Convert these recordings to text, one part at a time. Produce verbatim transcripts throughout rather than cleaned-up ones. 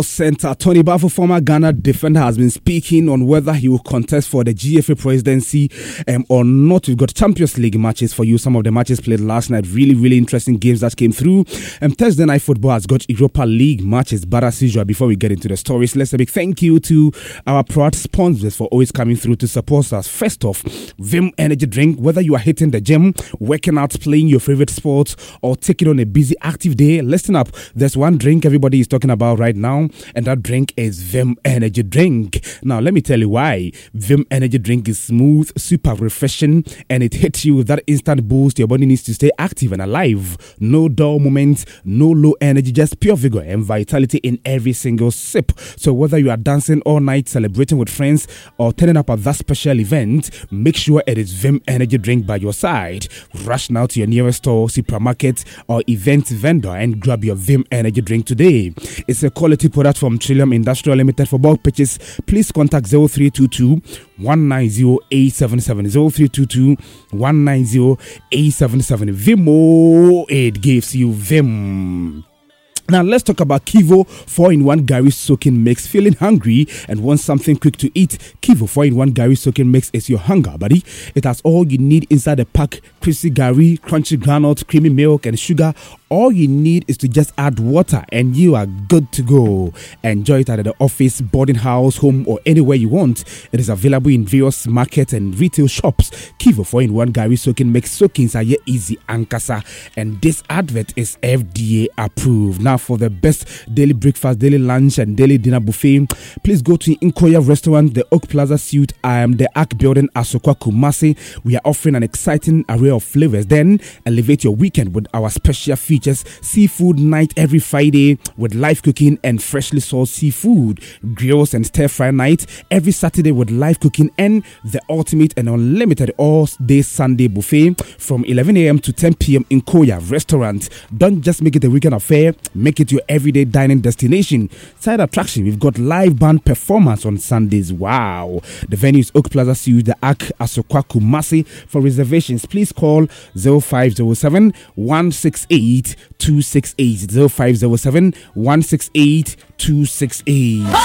Center Tony Bafo, former Ghana defender, has been speaking on whether he will contest for the G F A presidency um, or not. We've got Champions League matches for you. Some of the matches played last night, really, really interesting games that came through. Um, Thursday Night Football has got Europa League matches. But as usual, before we get into the stories, let's a big thank you to our proud sponsors for always coming through to support us. First off, Vim Energy Drink. Whether you are hitting the gym, working out, playing your favorite sports, or taking on a busy, active day, listen up. There's one drink everybody is talking about right now, and that drink is Vim Energy Drink. Now, let me tell you why. Vim Energy Drink is smooth, super refreshing, and it hits you with that instant boost your body needs to stay active and alive. No dull moments, no low energy, just pure vigor and vitality in every single sip. So whether you are dancing all night, celebrating with friends, or turning up at that special event, make sure it is Vim Energy Drink by your side. Rush now to your nearest store, supermarket, or event vendor and grab your Vim Energy Drink today. It's a quality product from Trillium Industrial Limited. For bulk purchase, please contact zero three two two, one nine zero, eight seven seven, zero three two two, one nine zero, eight seven seven. Vimo, it gives you Vim. Now let's talk about Kivo four in one Gary Soaking Mix. Feeling hungry and want something quick to eat? Kivo four in one Gary Soaking Mix is your hunger, buddy. It has all you need inside the pack: crispy Gary, crunchy granules, creamy milk, and sugar. All you need is to just add water and you are good to go. Enjoy it at the office, boarding house, home, or anywhere you want. It is available in various markets and retail shops. Kivo four in one Gary Soaking Mix. Soakings are easy ankasa, and this advert is F D A approved. Now, for the best daily breakfast, daily lunch, and daily dinner buffet, please go to Nkoya Restaurant, the Oak Plaza Suite, um, the Arc Building, Asokwa, Kumasi. We are offering an exciting array of flavors. Then elevate your weekend with our special features: seafood night every Friday with live cooking and freshly sourced seafood, grills and stir fry night every Saturday with live cooking, and the ultimate and unlimited all-day Sunday buffet from eleven a.m. to ten p.m. in Nkoya Restaurant. Don't just make it a weekend affair, make it your everyday dining destination. Side attraction, we've got live band performance on Sundays. Wow. The venue is Oak Plaza Suite, the Arc, Asokwa, Kumasi. For reservations, please call zero five zero seven, one six eight, two six eight, zero five zero seven, one six eight, two six eight. Oh,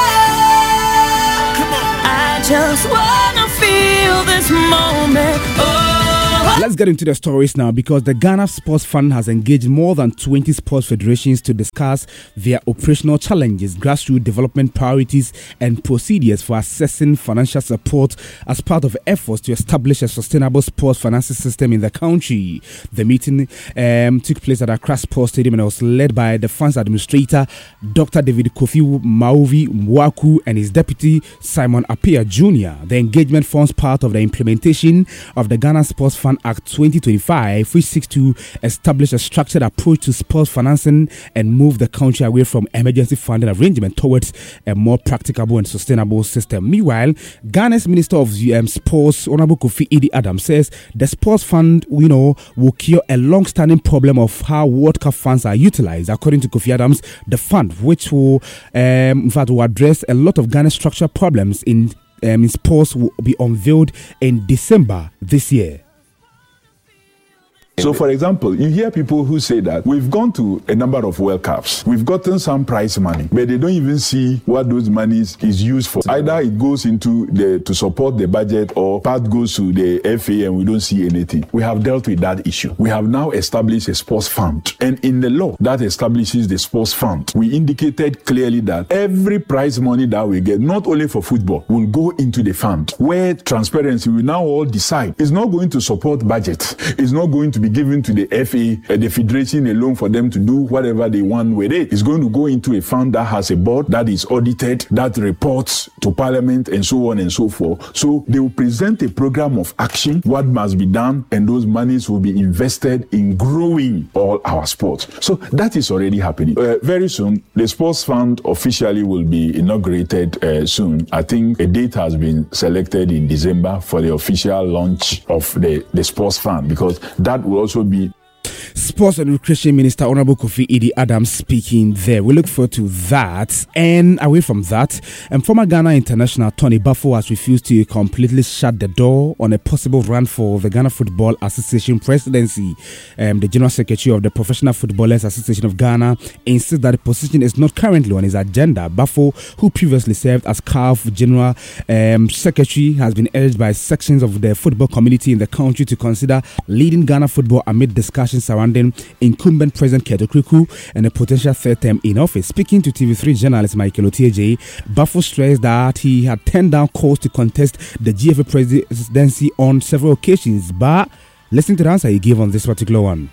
I just wanna feel this moment. Oh. Let's get into the stories now, because the Ghana Sports Fund has engaged more than twenty sports federations to discuss their operational challenges, grassroots development priorities, and procedures for assessing financial support as part of efforts to establish a sustainable sports financing system in the country. The meeting um, took place at Accra Sports Stadium and was led by the fund's administrator, Doctor David Kofi Mauvi Mwaku, and his deputy, Simon Appiah Junior The engagement forms part of the implementation of the Ghana Sports Fund Act twenty twenty-five, which seeks to establish a structured approach to sports financing and move the country away from emergency funding arrangement towards a more practicable and sustainable system. Meanwhile, Ghana's Minister of um, Sports, Honorable Kofi Idi Adams, says the sports fund, you know, will cure a long-standing problem of how World Cup funds are utilized. According to Kofi Adams, the fund, which will, um, in fact, will address a lot of Ghana's structural problems in, um, in sports, will be unveiled in December this year. So, for example, you hear people who say that we've gone to a number of World Cups, we've gotten some prize money, but they don't even see what those monies is used for. Either it goes into the to support the budget, or part goes to the F A and we don't see anything. We have dealt with that issue. We have now established a sports fund, and in the law that establishes the sports fund, we indicated clearly that every prize money that we get, not only for football, will go into the fund, where transparency will now all decide. It's not going to support budget. It's not going to be given to the F A, uh, the federation alone, for them to do whatever they want with it. It's going to go into a fund that has a board that is audited, that reports to Parliament, and so on and so forth. So they will present a program of action, what must be done, and those monies will be invested in growing all our sports. So that is already happening. Uh, very soon, the sports fund officially will be inaugurated uh, soon. I think a date has been selected in December for the official launch of the, the sports fund, because that will also be Sports and Recreation Minister Honorable Kofi Idi Adams speaking there. We look forward to that. And away from that, um, former Ghana international Tony Bafo has refused to completely shut the door on a possible run for the Ghana Football Association presidency. Um, the General Secretary of the Professional Footballers Association of Ghana insists that the position is not currently on his agenda. Bafo, who previously served as C A F General um, Secretary, has been urged by sections of the football community in the country to consider leading Ghana football amid discussions surrounding incumbent President Keto Kriku and a potential third term in office. Speaking to T V three journalist Michael Otieje, Bafo stressed that he had turned down calls to contest the G F A presidency on several occasions, but listen to the answer he gave on this particular one.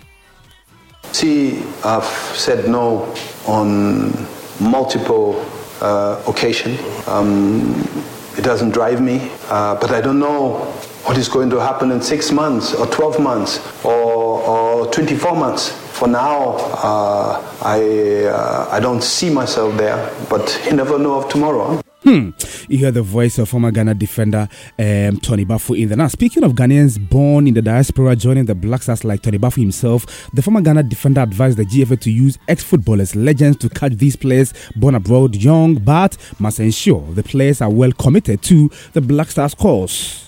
See, I've said no on multiple uh, occasions. Um, it doesn't drive me, uh, but I don't know what is going to happen in six months or twelve months or, or twenty-four months. For now, uh, I uh, I don't see myself there, but you never know of tomorrow. Hmm. You hear the voice of former Ghana defender um, Tony Bafo in the now. Speaking of Ghanaians born in the diaspora joining the Black Stars like Tony Bafo himself, the former Ghana defender advised the G F A to use ex-footballers, legends to catch these players born abroad young, but must ensure the players are well committed to the Black Stars cause.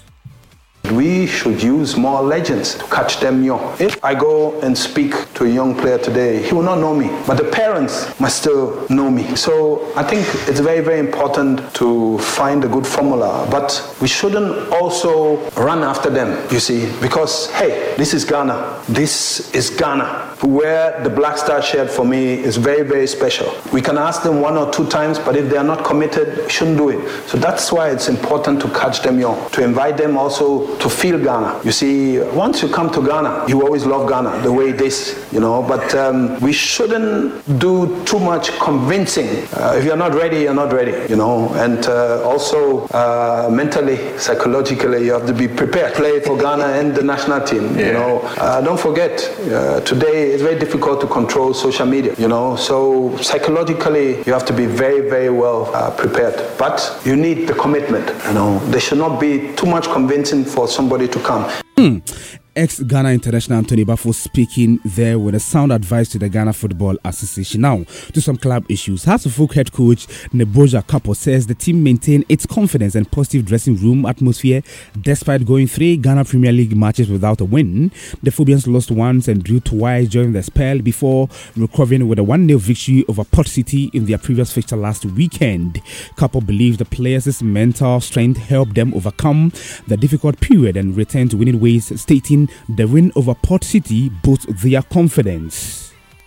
We should use more legends to catch them young. If I go and speak to a young player today, he will not know me, but the parents must still know me. So I think it's very, very important to find a good formula, but we shouldn't also run after them, you see, because, hey, this is Ghana. This is Ghana. To wear the Black Star shirt for me is very, very special. We can ask them one or two times, but if they are not committed, we shouldn't do it. So that's why it's important to catch them young, to invite them also to feel Ghana. You see, once you come to Ghana, you always love Ghana the way it is, you know, but um, we shouldn't do too much convincing. Uh, if you're not ready, you're not ready, you know, and uh, also uh, mentally, psychologically, you have to be prepared. Play for Ghana and the national team, yeah. You know. Uh, don't forget, uh, today it's very difficult to control social media, you know, so psychologically, you have to be very, very well uh, prepared. But you need the commitment, you know. There should not be too much convincing for somebody to come. Hmm. Ex-Ghana international Tony Bafo speaking there with a sound advice to the Ghana Football Association. Now, to some club issues. Hearts of Oak head coach Neboja Kapo says the team maintained its confidence and positive dressing room atmosphere despite going three Ghana Premier League matches without a win. The Phobians lost once and drew twice during the spell before recovering with a one nil victory over Port City in their previous fixture last weekend. Kapo believes the players' mental strength helped them overcome the difficult period and return to winning ways, stating the win over Port City boosts their confidence.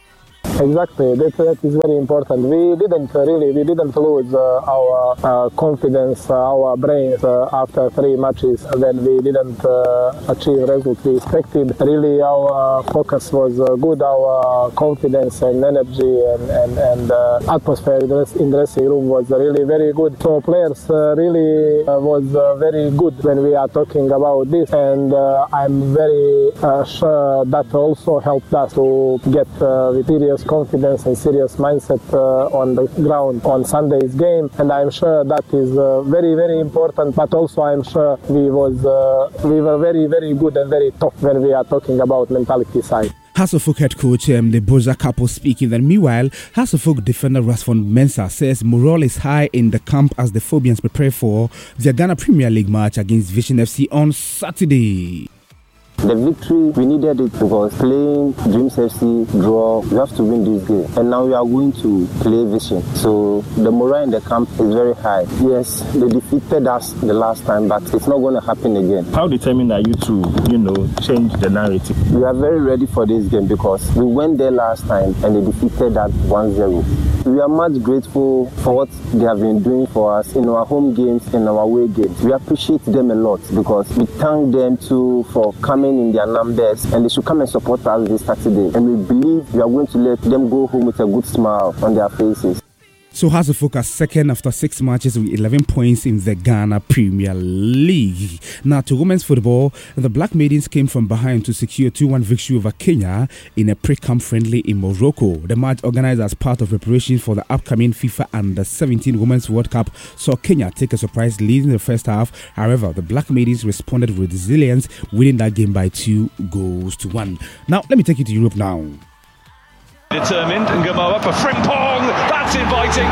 Exactly, that, that is very important. We didn't really, we didn't lose uh, our uh, confidence, uh, our brains uh, after three matches. Then we didn't uh, achieve results we expected. Really, our focus was uh, good. Our confidence and energy and, and, and uh, atmosphere in the dressing room was really very good. So players uh, really uh, was uh, very good when we are talking about this. And uh, I'm very uh, sure that also helped us to get uh, the serious confidence and serious mindset uh, on the ground on Sunday's game, and I'm sure that is uh, very, very important. But also, I'm sure we was uh, we were very, very good and very tough when we are talking about mentality side. Hearts of Oak head coach um, Neboja Kapo speaking. Then meanwhile, Hearts of Oak defender Rasfon Mensah says morale is high in the camp as the Phobians prepare for their Ghana Premier League match against Vision F C on Saturday. The victory, we needed it because playing Dreams F C draw, we have to win this game. And now we are going to play Vision. So the morale in the camp is very high. Yes, they defeated us the last time, but it's not going to happen again. How determined are you to, you know, change the narrative? We are very ready for this game because we went there last time and they defeated us one zero. We are much grateful for what they have been doing for us in our home games and our away games. We appreciate them a lot because we thank them too for coming in their numbers, and they should come and support us this Saturday. And we believe we are going to let them go home with a good smile on their faces. So Hearts focus second after six matches with eleven points in the Ghana Premier League. Now to women's football, the Black Maidens came from behind to secure two one victory over Kenya in a pre-camp friendly in Morocco. The match, organized as part of preparations for the upcoming FIFA Under seventeen Women's World Cup, saw Kenya take a surprise lead in the first half. However, the Black Maidens responded with resilience, winning that game by two goals to one. Now, let me take you to Europe now. Determined, and Gamoa for Frimpong, that's inviting.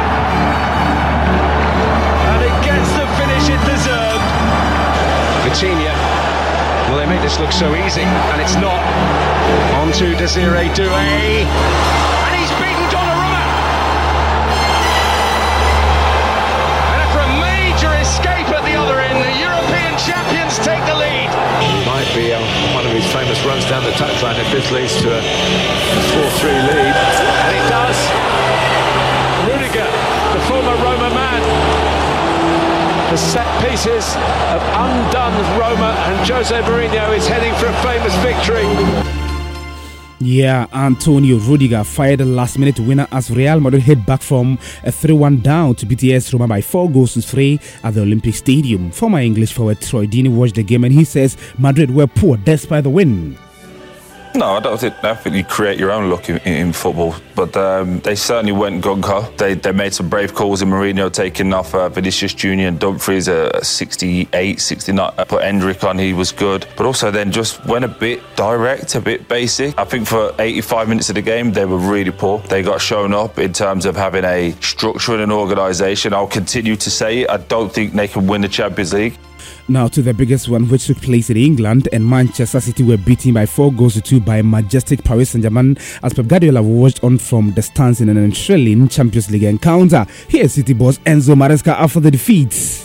And it gets the finish it deserved. Vitinha, will they make this look so easy? And it's not. On to Desiree Doué. And he's beaten Donnarumma. And after a major escape at the other end, the European champions take the lead. It might be uh, one of his famous runs down the touchline if this leads to a four three lead. And it does. Rudiger, the former Roma man. The set pieces have undone Roma, and Jose Mourinho is heading for a famous victory. Yeah, Antonio Rudiger fired the last-minute winner as Real Madrid hit back from a three one down to B T S Roma by four goals to three at the Olympic Stadium. Former English forward Troy Deeney watched the game and he says Madrid were poor despite the win. No, I don't think, I think you create your own look in, in football, but um, they certainly went gung-ho. They, they made some brave calls in Mourinho taking off uh, Vinicius Junior and Dumfries at sixty-eight, sixty-nine, uh, put Hendrick on, he was good, but also then just went a bit direct, a bit basic. I think for eighty-five minutes of the game, they were really poor. They got shown up in terms of having a structure and an organisation. I'll continue to say it, I don't think they can win the Champions League. Now to the biggest one, which took place in England, and Manchester City were beaten by four goals to two by majestic Paris Saint-Germain as Pep Guardiola watched on from the stands in an thrilling Champions League encounter. Here's City boss Enzo Maresca after the defeat.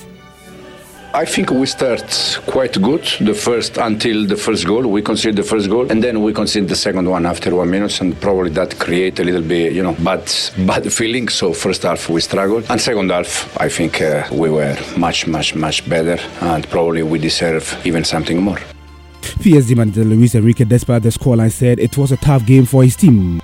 I think we start quite good, the first until the first goal. We concede the first goal, and then we concede the second one after one minute, and probably that create a little bit, you know, bad, bad feeling. So first half we struggled, and second half I think uh, we were much, much, much better, and probably we deserve even something more. P S G manager Luis Enrique, despite the scoreline, said it was a tough game for his team.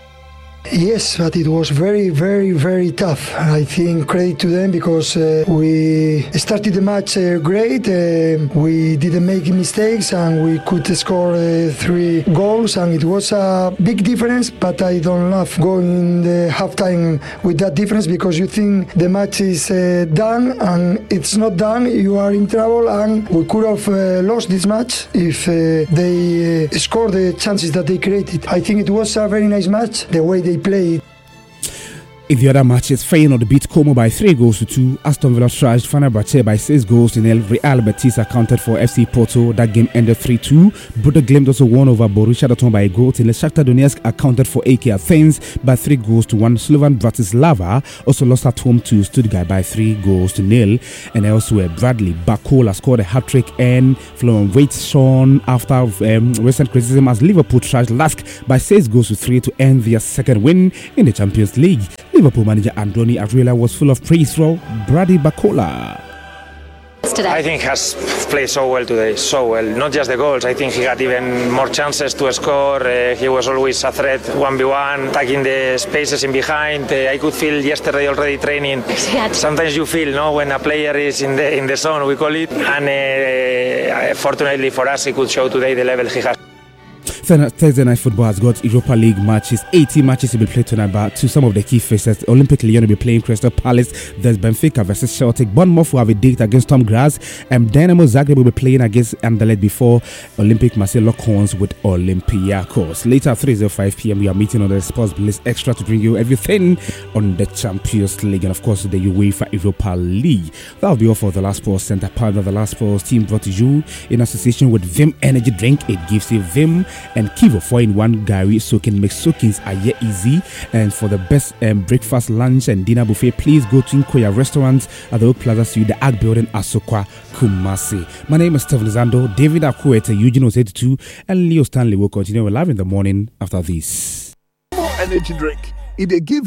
Yes, but it was very, very, very tough. I think credit to them because uh, we started the match uh, great. Uh, we didn't make mistakes and we could score uh, three goals, and it was a big difference. But I don't love going in the halftime with that difference because you think the match is uh, done, and it's not done. You are in trouble, and we could have uh, lost this match if uh, they uh, scored the chances that they created. I think it was a very nice match. The way they played. In the other matches, Feyenoord beat Como by three goals to two. Aston Villa thrashed Fenerbahce by six goals to nil. Real Betis accounted for F C Porto. That game ended three two. Bodo Glimt also won over Borussia Dortmund by a goal to nil. Shakhtar Donetsk accounted for A K Athens by three goals to one. Slovan Bratislava also lost at home to Stuttgart by three goals to nil. And elsewhere, Bradley Barcola scored a hat-trick, and Florian Wirtz shone after um, recent criticism as Liverpool thrashed Lask by six goals to three to end their second win in the Champions League. Liverpool manager Andoni Iraola was full of praise for Brady Barcola. I think he has played so well today, so well. Not just the goals, I think he got even more chances to score. Uh, he was always a threat, one v one, taking the spaces in behind. Uh, I could feel yesterday already training. Sometimes you feel, no, when a player is in the in the zone, we call it. And uh, fortunately for us, he could show today the level he has. Thursday night football has got Europa League matches. eighty matches will be played tonight, but to some of the key faces, Olympic Lyon will be playing Crystal Palace. There's Benfica versus Celtic. Bournemouth will have a date against Tom Graz, and Dynamo Zagreb will be playing against Anderlecht before Olympic Marseille lock horns with Olympiacos. Later at three oh five p.m. we are meeting on the Sports Bliss Extra to bring you everything on the Champions League and of course the UEFA Europa League. That will be all for the Last Sports Center. Part of the Last Sports team brought to you in association with Vim Energy Drink. It gives you Vim and Kivo four in one Gary soaking makes soakings are yet easy. And for the best um, breakfast, lunch and dinner buffet, please go to Nkoya Restaurant at the Oak Plaza Suite, the Ag Building, Asokwa, Kumasi. My name is Stephen Zando. David Akwete, Eugene was eighty-two, and Leo Stanley will continue live in the morning after this. More energy drink. It they give